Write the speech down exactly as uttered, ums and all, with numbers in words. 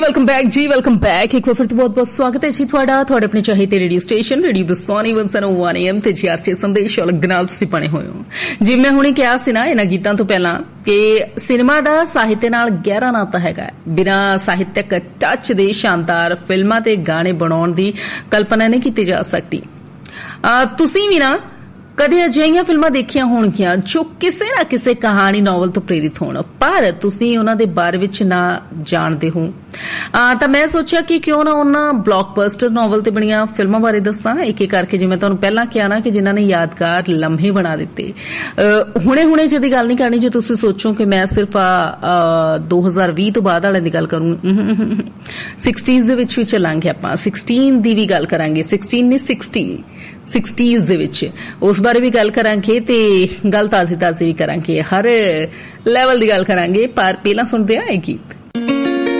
Welcome back जी welcome back एक बार फिर तो बहुत बहुत स्वागत है जी ਤੁਹਾਡਾ ਤੁਹਾਡੇ ਆਪਣੇ ਚਾਹੀਦੇ radio station radio ਬਸਵਾਨੀ one oh one A M ਤੇ ਜੀ ਆਰਚੇ ਸੰਦੇਸ਼ ਅਲੱਗ ਦੇ ਨਾਲ ਤੁਸੀਂ ਬਣੇ ਹੋਏ ਹੋ ਜੀ। ਮੈਂ ਹੁਣੇ ਕਿਹਾ ਸੀ ਨਾ ਇਹਨਾਂ ਗੀਤਾਂ ਤੋਂ ਪਹਿਲਾਂ ਕਿ ਸਿਨੇਮਾ ਦਾ ਸਾਹਿਤ ਨਾਲ ਗਹਿਰਾ ਨਾਤਾ ਹੈਗਾ। ਬਿਨਾਂ ਸਾਹਿਤਕ ਟੱਚ ਦੇ ਸ਼ਾਨਦਾਰ ਫਿਲਮਾਂ ਤੇ ਗਾਣੇ ਬਣਾਉਣ ਦੀ ਕਲਪਨਾ ਨਹੀਂ ਕੀਤੀ ਜਾ ਸਕਦੀ। ਤੁਸੀਂ ਵੀ ਨਾ ਕਦੇ ਅਜਿਹੀਆਂ ਫਿਲਮਾਂ ਦੇਖੀਆਂ ਹੋਣਗੀਆਂ ਜੋ ਕਿਸੇ ਨਾ ਕਿਸੇ ਕਹਾਣੀ ਨੋਵਲ ਤੋਂ ਪ੍ਰੇਰਿਤ ਹੋਣ, ਪਰ ਤੁਸੀਂ ਉਹਨਾਂ ਦੇ ਬਾਰੇ ਵਿੱਚ ਨਾ ਜਾਣਦੇ ਹੋ। ਤਾਂ ਮੈਂ ਸੋਚਿਆ ਕਿ ਕਿਉਂ ਨਾ ਉਹਨਾਂ ਬਲੌਕਬਸਟਰ ਨੋਵਲ ਤੇ ਬਣੀਆਂ ਫਿਲਮਾਂ ਬਾਰੇ ਦੱਸਾਂ ਇੱਕ ਇੱਕ ਕਰਕੇ। ਜਿਵੇਂ ਤੁਹਾਨੂੰ ਪਹਿਲਾਂ ਕਿਹਾ ਨਾ ਕਿ ਜਿਨ੍ਹਾਂ ਨੇ ਯਾਦਗਾਰ ਲਮਹੇ ਬਣਾ ਦਿੱਤੇ। ਹੁਣੇ ਹੁਣੇ ਜਿਹਦੀ ਗੱਲ ਨਹੀਂ ਕਰਨੀ ਜੇ ਤੁਸੀਂ ਸੋਚੋ ਕਿ ਮੈਂ ਸਿਰਫ ਦੋ ਹਜ਼ਾਰ ਵੀਹ ਤੋਂ ਬਾਅਦ ਵਾਲਿਆਂ ਦੀ ਗੱਲ ਕਰੂੰ। ਸਿਕਸਟੀਜ਼ ਦੇ ਵਿੱਚ ਵੀ ਚੱਲਾਂਗੇ ਆਪਾਂ, ਸਿਕਸਟੀਨ ਦੀ ਵੀ ਗੱਲ ਕਰਾਂਗੇ, ਸਿਕਸਟੀਨ ਨਹੀਂ ਸਿਕਸਟੀ ਸਿਕਸਟੀਜ਼ ਦੇ ਵਿੱਚ ਉਸ ਬਾਰੇ ਵੀ ਗੱਲ ਕਰਾਂਗੇ ਤੇ ਗੱਲ ਤਾਜ਼ੀ ਤਾਜ਼ੀ ਵੀ ਕਰਾਂਗੇ, ਹਰ ਲੈਵਲ ਦੀ ਗੱਲ ਕਰਾਂਗੇ। ਪਰ ਪਹਿਲਾਂ ਸੁਣਦੇ ਆ ਇਹ ਗੀਤ।